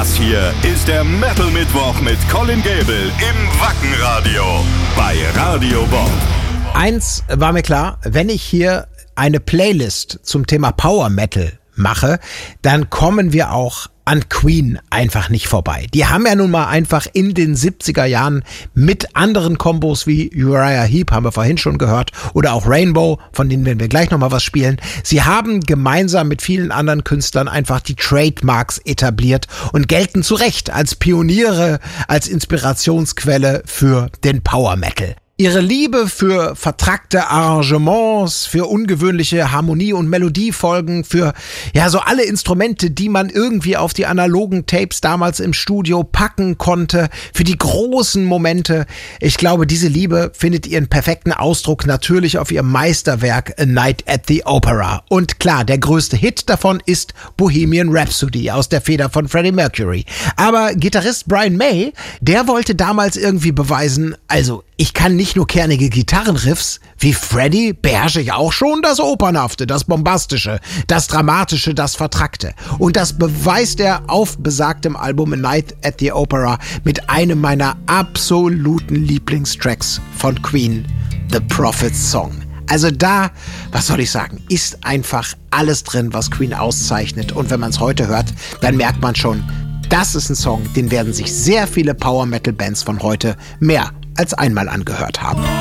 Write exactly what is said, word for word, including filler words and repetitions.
Das hier ist der Metal Mittwoch mit Colin Gable im Wackenradio bei Radio Bob. Eins war mir klar, wenn ich hier eine Playlist zum Thema Power Metal mache, dann kommen wir auch an Queen einfach nicht vorbei. Die haben ja nun mal einfach in den siebziger Jahren mit anderen Kombos wie Uriah Heep, haben wir vorhin schon gehört, oder auch Rainbow, von denen werden wir gleich nochmal was spielen. Sie haben gemeinsam mit vielen anderen Künstlern einfach die Trademarks etabliert und gelten zu Recht als Pioniere, als Inspirationsquelle für den Power Metal. Ihre Liebe für vertrackte Arrangements, für ungewöhnliche Harmonie- und Melodiefolgen, für ja so alle Instrumente, die man irgendwie auf die analogen Tapes damals im Studio packen konnte, für die großen Momente. Ich glaube, diese Liebe findet ihren perfekten Ausdruck natürlich auf ihrem Meisterwerk A Night at the Opera. Und klar, der größte Hit davon ist Bohemian Rhapsody aus der Feder von Freddie Mercury. Aber Gitarrist Brian May, der wollte damals irgendwie beweisen, also ich kann nicht nur kernige Gitarrenriffs, wie Freddie beherrsche ich auch schon das Opernhafte, das Bombastische, das Dramatische, das Vertrackte. Und das beweist er auf besagtem Album A Night at the Opera mit einem meiner absoluten Lieblingstracks von Queen, The Prophet's Song. Also da, was soll ich sagen, ist einfach alles drin, was Queen auszeichnet. Und wenn man es heute hört, dann merkt man schon, das ist ein Song, den werden sich sehr viele Power-Metal-Bands von heute mehr als einmal angehört haben.